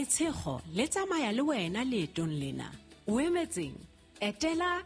Letshego le tsamaya le wena leetong lena. O emetseng? Etela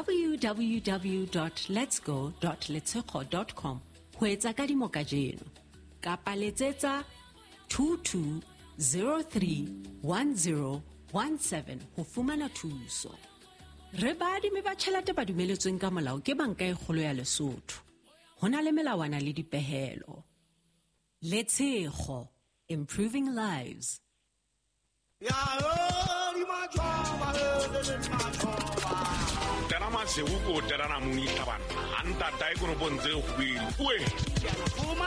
www.letsgo.letshego.com ho etsa kadimo kajeno. Kapa letsetsa 22031017 ho fumana thuso. Re baadimi ba tjhelete ba dumeletsweng ka molao ke Banka e Kgolo ya Lesotho. Ho na le melawana le dipehelo. Letshego, improving lives. Tena seuko tena na muni taban. Anta dai kono bonze khwili. Uwe. Fuma.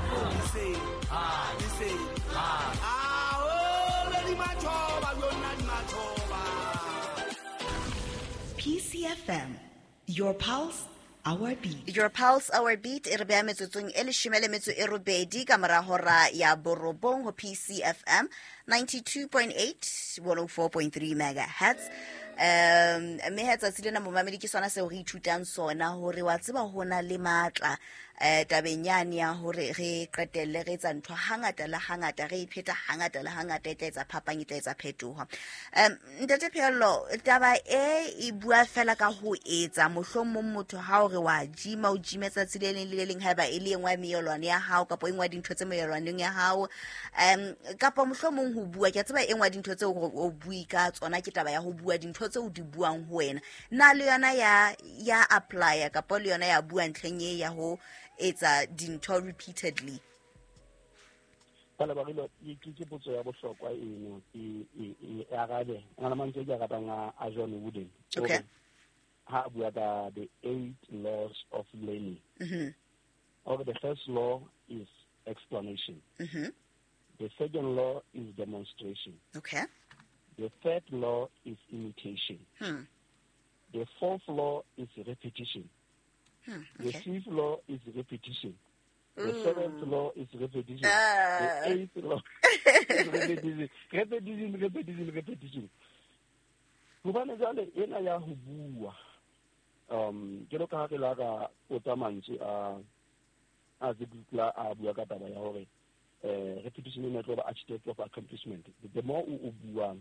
PCFM, your pulse, our beat. Your pulse, our beat. E re bea metsotsong e leshome le metso e robedi ka mora hora ya borobong ho PCFM 92.8 104.3 megahertz. Me hetsa tsilena mo mamedi ke sona se o re ithutang sona hore wa tseba hona le matla tabenyane ya hore re qetelle re etsa ntho hangata le hangata re ipheta hangata le hangata e tletsa phapang e tletsa phetoho. Ntate Phello taba e bua fela ka ho etsa mohlomong motho ha o re wa jima o jimetsa tsileleng le leng haeba e le engwa meelwane ya hao kapa engwa dintho tse meelwaneng ya hao kapa mohlomong ho bua ke tseba engwa dintho tse o bui ka tsona ke taba ya ho bua dintho tse o di buang ho wena na le yona ya apply kapa le yona ya bua ntlheng e ya ho etsa dintho repeatedly. Pala ba rilo ke potso ya bohlokwa eno e arabe ngana mantse ke ratanga a John Wooden. Okay. Ha bua ka the 8 laws of learning. Okay, the first law is explanation. The second law is demonstration. Okay. The third law is imitation. The fourth law is repetition. The fifth law is repetition. The seventh law is repetition. The eighth law is repetition. Repetition. Hobane jale ena ya ho bua ke lo ka la ka o tsamantse a zikla a bua ka taba ya hore repetition is the architect of accomplishment. The more o buang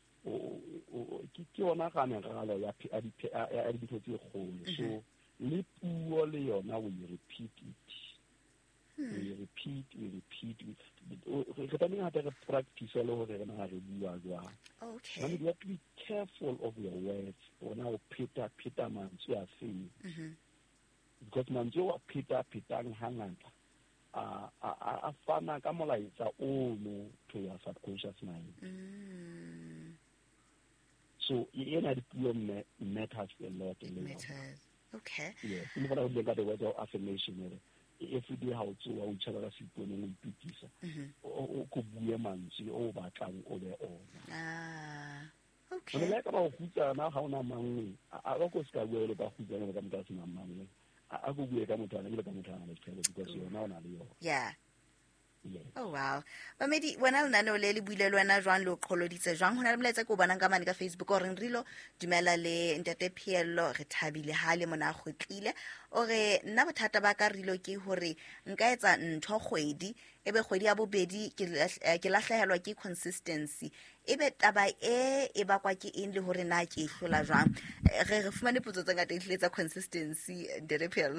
ke ona ga meralo ya dintho tse kgolo. So le puo le yona we repeat it. We repeat. Re tsamaya re practice le hore re na re bua jwang. Okay. And you have to be careful of your words. Ona o Peter mantswe a seng. Because mantswe wa Peter hangata a fana ka molaetsa o no to your subconscious mind. So ena dipuo matters a lot. Matters. Okay. Yes, you know what I the word of affirmation. Every day how to o tshela se ipone mo ipitisa. O go bua mantswe o batlang o be ona. Okay. Re le ka ba go hutsa na ha ona mangwe a go ska bua le ba hutsa le ka motho se mangwe. A go bua ka motho le ka motho le tshela because you know na le yo. Yeah. Yes. Oh wow. Mamedi wena le nane o le buile le wena jwang le qholoditse jwang hona le molaetsa ko banang ka mane ka Facebook o reng rilo dumela le Ntate Phello re thabile ha le mona kgotlile o re nna bothata ba ka rilo ke hore nka etsa ntho kgwedi ebe kgwedi ya bobedi ke lahlehelwa ke consistency ebe taba e bakwa ke eng le hore na ke hlola jwang re fumane potso tsa ngata e tsa consistency Ntate Phello.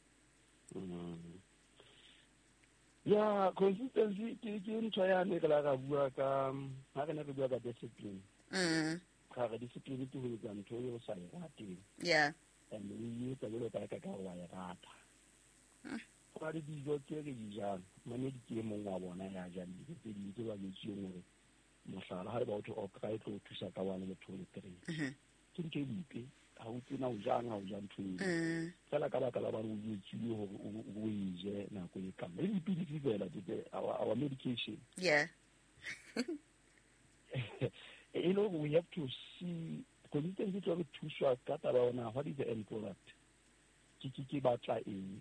Yeah, consistency ke ntho ya ne ke la ga bua ka ha re ne re bua ka discipline. Ka discipline ke ho etsa ntho e o sa e rateng. Yeah. And we use a little bit ka wa ya rata. Fa re dijo ke re dijang, mane di ke mong wa bona ya jang di tse di tse ba ditse ngore mohlala ha ba o tlo ka e tlo thusa ka 1 le 2 le 3. Ke ntse dipe ha o tsena o jang ha o jang thuno fela ka baka la ba o itse o ije na go e ka le dipidisi fela our medication. Yeah. You know, we have to see consistency to thuswa ka taba ona what is the end product ke batla eng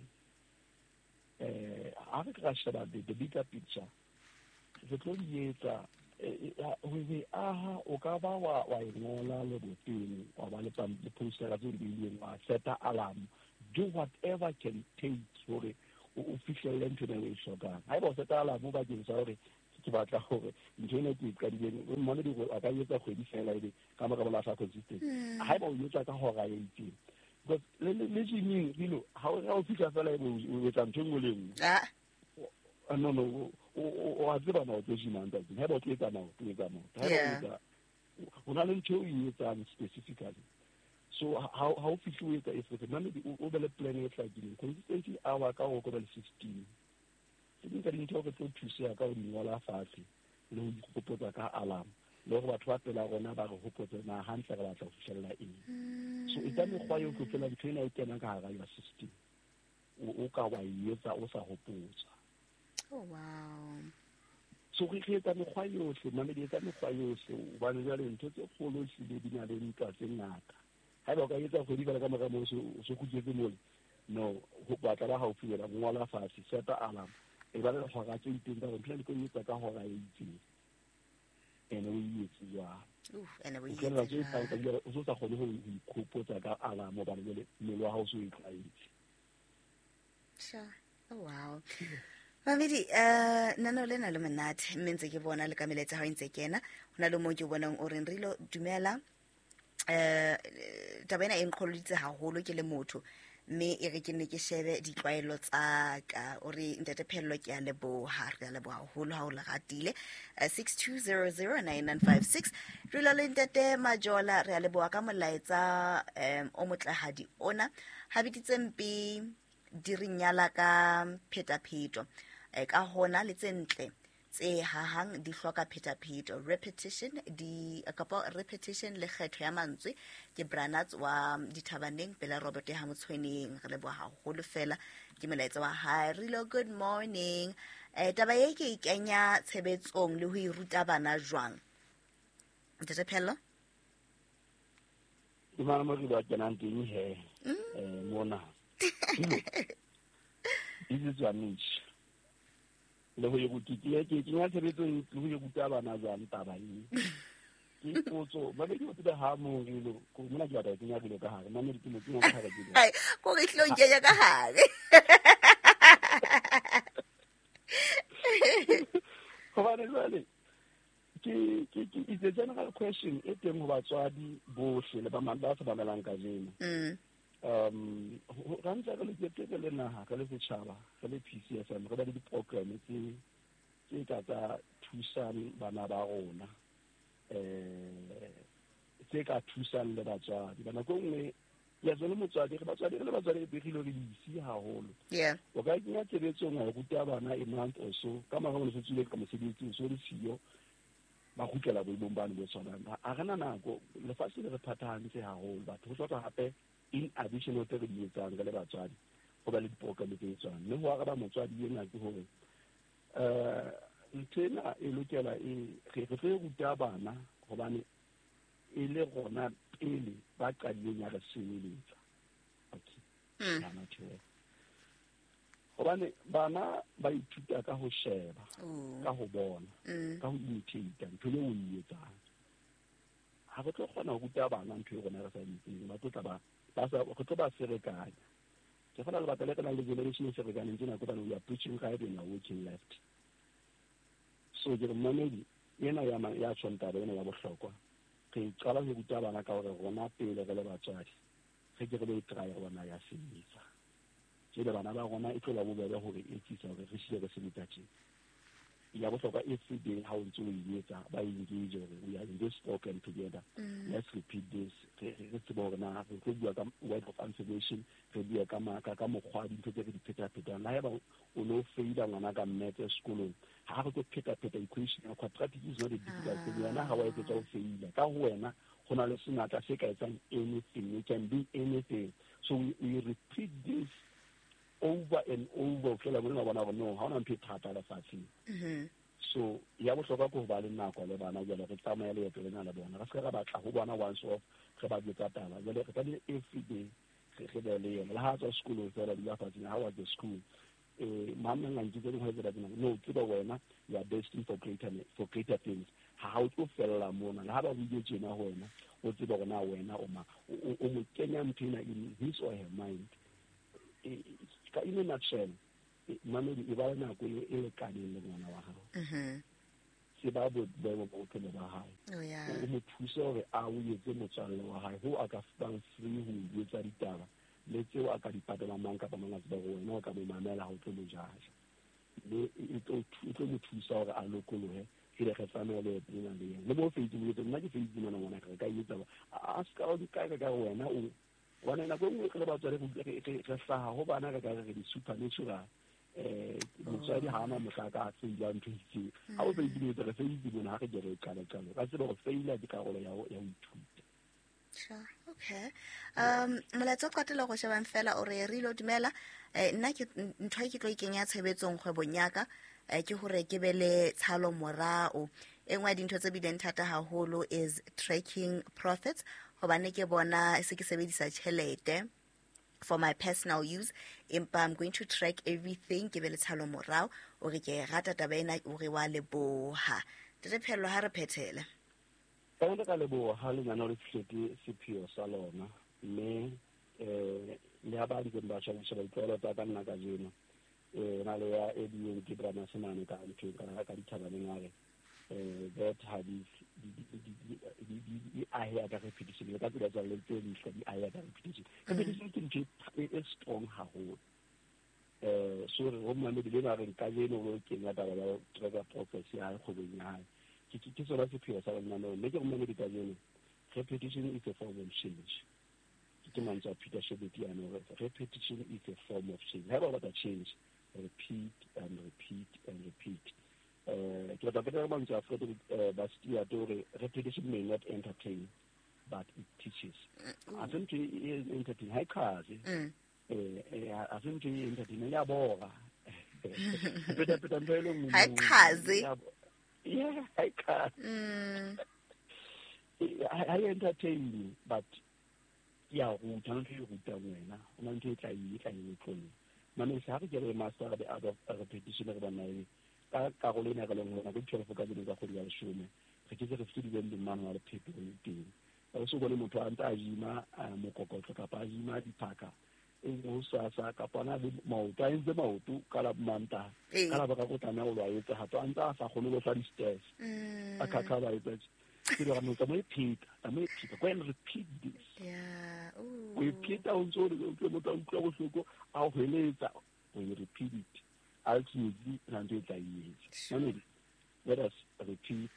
ha re ka sheba the bigger picture re tlo dietsa we aha o ka ba wa ngola le boteng wa ba le poster ka tsone di wa seta alarm do whatever can take hore o fihlelle ntho ne o shokang ha ba seta alarm ba ke sa hore ke batla gore ntho ena ke qadileng Mamedi go a ka etsa kgwedi fela ile ka mora bola sa consistent ha ba o etsa ka hora ya itseng because le jiming dilo ha o fika fela o etsa ntho ngwe le ngwe no o a tseba na o tshimang tsa ha ba o etsa na o etsa mo ha ba o etsa o na le ntho e etsang specifically. So how official is it? Mamedi o be le plan e tlagileng consistency hour ka go ba le 16 ke ka dintho go tlo thusa ka o dingola fatshe le go ikopotsa ka alarm le go batho ba pela gona ba go hopotsa na hantle ga batla go fitlhella eng so e tla mekgwa yo go tsela dithena e kena ka hara ya 16 o ka wa yetsa o sa hopotsa. Oh wow. So re tla mekgwa yohle Mamedi e tla mekgwa yohle ba ne jale ntho tse kgolo hlile di na le ntwa tse ngata ha ba ka etsa go di ka ka mora mo so go jetse mo no go batla ba haufi le ngola fatshe seta alarm e ba le go ga tse diteng ka go tlhela go etsa ka hora e itseng ene o itse ya ene o itse ya o sa kgone go ikopotsa ka alarm ba le mmele wa hao so e tlaetse. Sure. Oh wow. Mamedi nano le na le monate mentse ke bona le ka meletsa ha ntse kena hona le mo ke bonang o reng rilo dumela tabena e nkgoloditse haholo ke le motho mme e re ke ne ke shebe ditlwaelo tsa ka o re ntete phello ke a leboha re a leboha haholo ha o le ratile 62009956 re le ntete Majola re a leboha ka molaetsa o motlahadi ona ha bititse mpi di re nyala ka phetapheto ka hona le tsentle tse hahang di hloka phetapheto repetition le kgetho ya mantswe ke Branats wa dithabaneng pela Robert ha Motshweneng re leboha haholo fela ke melaetsa wa hi Rilo good morning taba ye ke ikenya tshebetsong le ho iruta bana jwang ntse phello di mana mo re ba kenang teng he mona this is one niche le go go ke nya tshebetso le go ruta bana jwang taba e ke potso ba be go tseba ha mo rilo ko mona ke batla ke nya dilo ka hare Mamedi ke mo tsena ka hare dilo ai go re hlong ke ya ka hare go ba le ke it's a general question e teng go batswadi bohle le ba manda sa ba melang ka jeno rantsa re le ke le naha ka le setšhaba ka le PCFM re ba le di-program tse ka thusang bana ba rona tse ka thusang le batswadi bana go nngwe ya tsone motswadi re batswadi e begile re isi haholo o ka kenya tshebetsong ya ruta bana a month or so ka mara go se tsile ka mosebetsi so le siyo ba gutlela bo bombane bo tsona a rena nako le fatshe le re phathantse haholo batho go tswa hape in addition to the etsang ka le batswadi go ba le diprogram tse tswana mme go araba motswadi yena ke hore ntena e lokela re ruta bana gobane e le gona pele ba qadileng ya re semeletsa bana tšhe gobane bana ba ithuta ka go sheba ka go bona ka go imitate ntho le o e etsang ha go tlo kgona go ruta bana ntho e gona re sa itseng ba tlotla go tlo ba serekanya ke gona le batla le kana le generation serekaneng tsena go bana we are preaching right and working left so ke Mamedi yena ya tshwantaba yena ya bohlokwa ke qala go ruta bana ka gore rona pele re le batswadi ge ke re le try rona ya sebetsa ke le bana ba rona e tlola bobebe gore e tsisa gore re shile re sebetsa tse ya bohlokwa every day how ntse o yetsa ba engage gore we are in this program together let's repeat this re tsebo gore na re bua ka word of affirmation re bua ka maka ka mokgwa dintho tse re di pheta la ba o no faila ngwana ka math sekolong ha re go pheta equation ya quadratic is not a difficult thing yana ha wa etsa o faila ka ho wena go na le senata se ka etsang anything it can be anything so we repeat this over and over fela bona bona no ha ona mphethata la fatshe so ya bohlokwa go ba le nako le bana jalo re tsamaya le yetlo le na le bona re se ka batla go bona once off re ba ditsa taba jalo re tla every day re be le yena la ha tswa sekolo fela di ba fatshe how was the school mama nang ke go hwetsa dina no ke ba wena you are destined for greater things ha o tlo fella mona la ha ba bile tsena ho wena o tseba gona wena o mo kenya mthina in his or her mind ka in a nutshell Mamedi e ba nako e le kaneng le ngwana wa gago se ba boemo ba bophelo ba hae o mo thusa gore a o etse motswalle wa hae ho a ka bang free ho botsa ditaba le tseo a ka di patela mang kapa mang a tseba go wena o ka mo mamela ha o tlo mo jaja le e tlo mo thusa gore a lokolohe ke le kgetsamelo le pina le yena le mo Facebook le nna ke Facebook mona ngwana ka etsa a ska o di ka wena o wana na go nngwe le batswale re hlaha ho bana ka re di supernatural motswadi ha ana mohlaka a tsela ntho itse ha o Facebook re Facebook bona ha re jere qala ka tseba go faila di karolo ya ho ithuta. Sure. Okay. Molatso qatela go shebang fela o re lo dumela nna ke ntho e ke tlo ikenya tshebetsong kgwebong yaka ke hore ke bele tshalo morao engwe dintho tse bileng thata haholo is tracking profits hobane ke bona se ke sebedisa tšhelete for my personal use empa I'm going to track everything ke bele tshalo morao o re ke rata tabena o re wa leboha tete phelo ha re phethele ka nna ka leboha ha le ngana re fihletse sepheo sa lona mme le ha ba di ba tshaba tshaba tlolo tsa ka nna ka jeno na le ya ediyeng ke drama semane ka ntho ka ditaba le ngare that hadis di aya ka repetition ka tsela tsa le tse di hla di aya ka repetition repetition ke ntho e strong haholo so re ho mane di le ba re ka jeno go ke nga taba ya tracker process ya go benya ke tsona sepheo sa lona no mme ke go mane di ka jeno repetition is a form of change ke mantsa Peter Shebeti ya no repetition is a form of change how about that change repeat and repeat and repeat ke ba better mantsa Frederick Bastiat re repetition may not entertain but it teaches I think it is entertain high class I think it entertain ya bora better ntelo mu high class yeah high class I entertain but ya go tshwanetse go ruta wena o mang ke tla e tlone mane sa re ke re master the art of repetition re bana ka go lena ga le ngwana go tshwara ka dilo tsa go ya lesome re ke re fitile le manual paper le teng o se go le motho a ntse a jima mokokotlo kapa a jima dipaka o sa ka pana le maoto a ntse maoto ka la manta ka la ba go tana o lwa yetsa ha to ntse a sa gone go tla di stairs a ka ba itse ke re mo tsamaya phita go and repeat this we repeat on so the mo tla go hloko a go heletsa we repeat it ultimately and it like let us repeat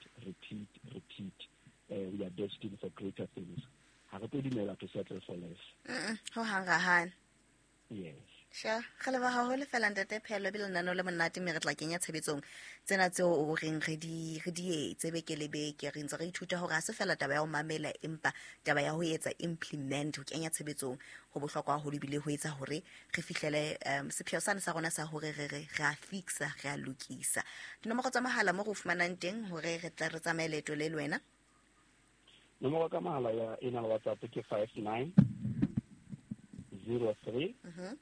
we are destined for greater things ha re pedi mela to settle for less ho hanga han yes sha khale ba ha hole fela ntate phelo bile nano le monate me re tla kenya tshebetsong tsena tseo o reng re di etse beke le beke re ntse re ithuta hore ha se fela taba ya ho mamela empa taba ya ho etsa implement ho kenya tshebetsong ho bohlokwa ho lebile ho etsa hore re fihlele sepheo sa rona sa hore re a fixa re a lokisa dinomoro tsa mahala mo go fumanang teng hore re tla re tsamae leto le lwena nomoro ka mahala ya ena WhatsApp ke 59 03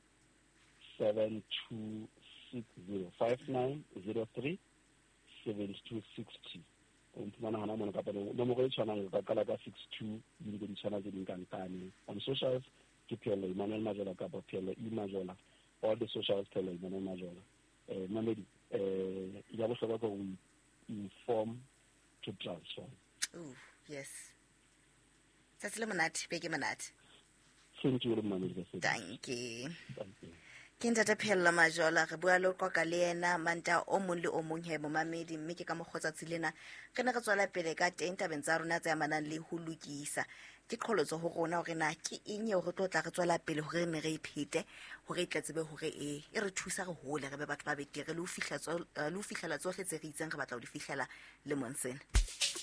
7260 5903 7260 umfumana hana mona kapa nomoro e tshwanang ka kala ka 62 di di tshwana tse dinkantane on socials ke Phelo Emmanuel Majola kapa Phelo Majola all the socials Phelo Emmanuel Majola mamedi ya bohlokwa go inform to transform yes that's le monate beke monate thank you mamedi thank you ke ntate Phelo Majola re bua lo qoqa le yena manta o mong le o mong he mo mamedi mme ke ka mogotsa tsilena re ne re tswela pele ka teng tabeng tsa rona tsa manang le ho lokisa ke qholotso ho rona hore na ke eng e re tla re tswela pele hore ne re iphete hore itlatsebe hore e re thusa re hole re be batho ba betere le ho fihla tsohle tse re itseng re batla ho di fihlela le monsena